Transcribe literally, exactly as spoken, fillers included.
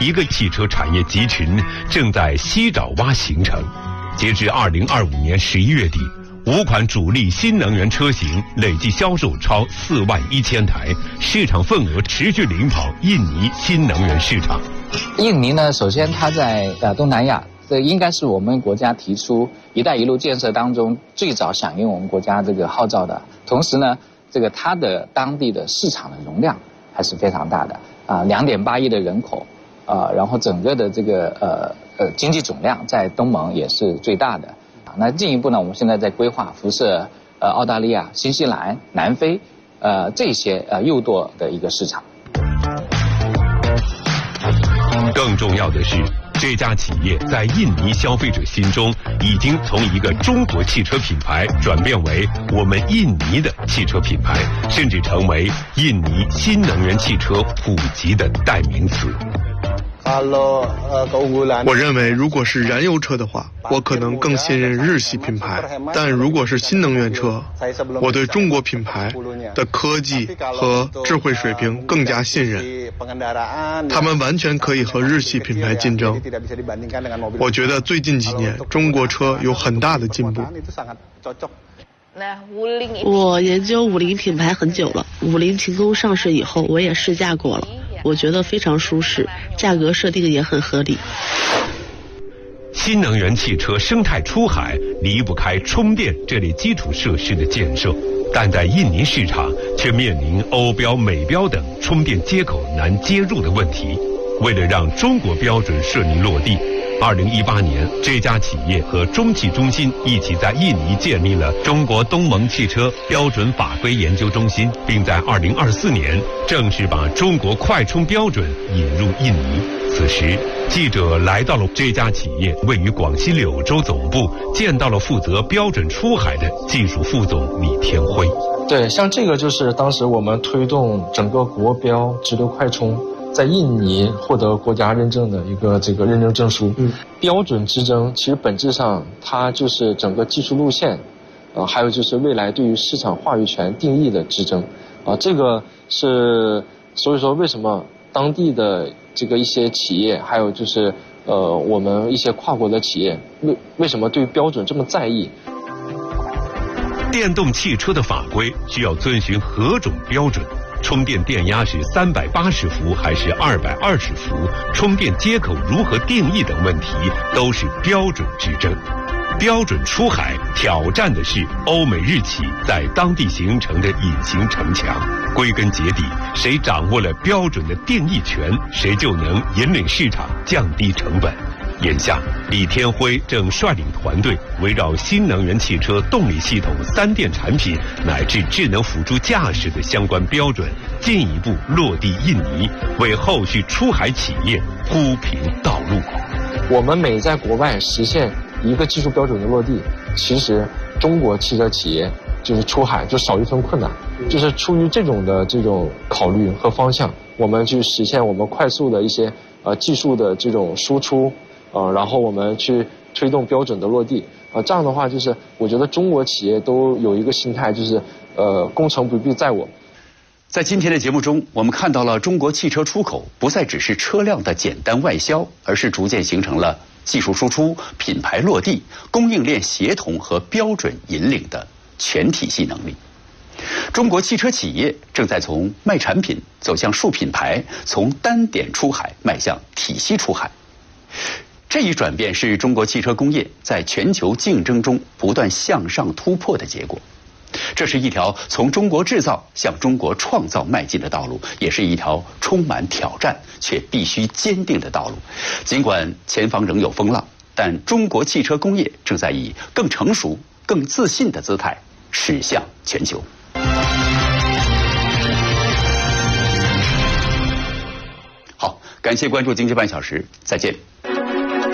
一个汽车产业集群正在西爪哇形成。截至二零二五年十一月底，五款主力新能源车型累计销售超四万一千台，市场份额持续领跑印尼新能源市场。 印尼呢，首先它在呃东南亚，这应该是我们国家提出“一带一路”建设当中最早响应我们国家这个号召的。同时呢，这个它的当地的市场的容量还是非常大的啊，两点八亿的人口啊，然后整个的这个呃呃经济总量在东盟也是最大的。那进一步呢，我们现在在规划辐射呃澳大利亚、新西兰、南非呃这些呃右舵的一个市场。 更重要的是，这家企业在印尼消费者心中已经从一个中国汽车品牌转变为我们印尼的汽车品牌，甚至成为印尼新能源汽车普及的代名词。 我认为，如果是燃油车的话，我可能更信任日系品牌；但如果是新能源车，我对中国品牌的科技和智慧水平更加信任。他们完全可以和日系品牌竞争。我觉得最近几年，中国车有很大的进步。 我研究五菱品牌很久了，五菱晴空上市以后，我也试驾过了，我觉得非常舒适，价格设定也很合理。 新能源汽车生态出海离不开充电这类基础设施的建设，但在印尼市场却面临欧标、美标等充电接口难接入的问题。为了让中国标准顺利落地，二零一八年，这家企业和中汽中心一起在印尼建立了中国东盟汽车标准法规研究中心，并在二零二四年正式把中国快充标准引入印尼。此时，记者来到了这家企业位于广西柳州总部，见到了负责标准出海的技术副总李天辉。 对，像这个就是当时我们推动整个国标直流快充在印尼获得国家认证的一个这个认证证书。嗯，标准之争其实本质上它就是整个技术路线，呃，还有就是未来对于市场话语权定义的之争，啊、呃，这个是所以说为什么当地的这个一些企业，还有就是呃我们一些跨国的企业，为为什么对标准这么在意？ 电动汽车的法规需要遵循何种标准？充电电压是三百八十伏还是二百二十伏？充电接口如何定义等问题都是标准之争。标准出海挑战的是欧美日企在当地形成的隐形城墙。归根结底，谁掌握了标准的定义权，谁就能引领市场降低成本。眼下，李天辉正率领团队围绕新能源汽车动力系统、三电产品乃至智能辅助驾驶的相关标准，进一步落地印尼，为后续出海企业铺平道路。 我们每在国外实现一个技术标准的落地，其实中国汽车企业就是出海就少一分困难。就是出于这种的这种考虑和方向，我们去实现我们快速的一些呃技术的这种输出。呃，然后我们去推动标准的落地，呃，这样的话就是我觉得中国企业都有一个心态，就是呃，工程不必在我。 在今天的节目中，我们看到了中国汽车出口不再只是车辆的简单外销，而是逐渐形成了技术输出、品牌落地、供应链协同和标准引领的全体系能力。中国汽车企业正在从卖产品走向树品牌，从单点出海迈向体系出海。这一转变是中国汽车工业在全球竞争中不断向上突破的结果。这是一条从中国制造向中国创造迈进的道路，也是一条充满挑战却必须坚定的道路。尽管前方仍有风浪，但中国汽车工业正在以更成熟、更自信的姿态驶向全球。好，感谢关注经济半小时，再见。